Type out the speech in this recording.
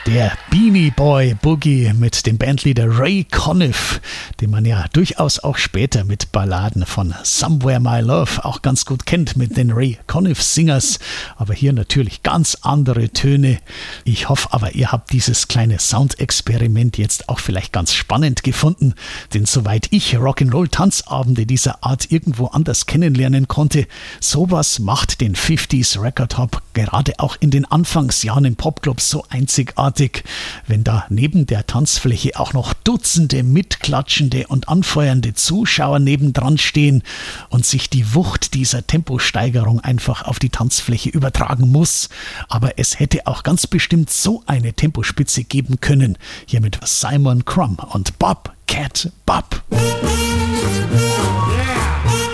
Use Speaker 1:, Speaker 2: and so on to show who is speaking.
Speaker 1: Der Beanie Boy Boogie mit dem Bandleader Ray Conniff, den man ja durchaus auch später mit Balladen von Somewhere My Love auch ganz gut kennt, mit den Ray Conniff Singers. Aber hier natürlich ganz andere Töne. Ich hoffe aber, ihr habt dieses kleine Soundexperiment jetzt auch vielleicht ganz spannend gefunden, denn soweit ich Rock'n'Roll-Tanzabende dieser Art irgendwo anders kennenlernen konnte, sowas macht den 50s Record Hop gerade auch in den Anfangsjahren im Popclub so einzigartig, wenn da neben der Tanzfläche auch noch Dutzende mitklatschende und anfeuernde Zuschauer nebendran stehen und sich die Wucht dieser Temposteigerung einfach auf die Tanzfläche übertragen muss. Aber es hätte auch ganz bestimmt so eine Tempospitze geben können. Hier mit Simon Crumb und Bob Cat Bob.
Speaker 2: Yeah.